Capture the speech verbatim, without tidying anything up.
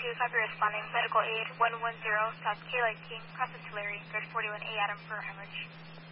two, copy responding. Medical aid one one zero, South K Light King, process Tulare, third forty-one A Adam for hemorrhage.